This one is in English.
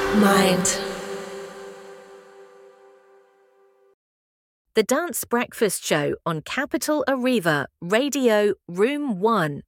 Mind. The Dance Breakfast Show on Capital Arriva, Radio Room 1.